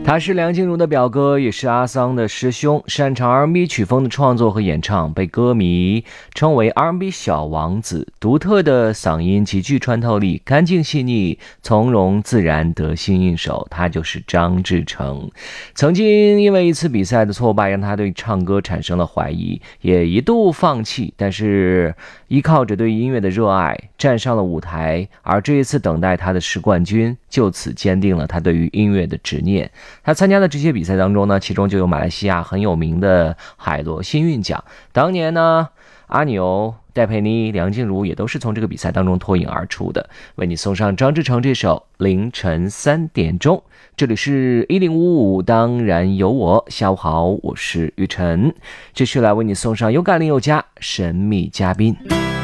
他是梁静茹的表哥，也是阿桑的师兄，擅长 R&B 曲风的创作和演唱，被歌迷称为 R&B 小王子。独特的嗓音极具穿透力，干净细腻，从容自然，得心应手。他就是张志成。曾经因为一次比赛的挫败，让他对唱歌产生了怀疑，也一度放弃，但是依靠着对音乐的热爱，站上了舞台。而这一次等待他的是冠军，就此坚定了他对于音乐的执念。他参加的这些比赛当中呢，其中就有马来西亚很有名的海螺幸运奖。当年呢，阿牛、戴佩妮、梁静茹也都是从这个比赛当中脱颖而出的。为你送上张志成这首凌晨3点钟，这里是1055，当然有我。下午好，我是雨晨，继续来为你送上有感林宥嘉神秘嘉宾。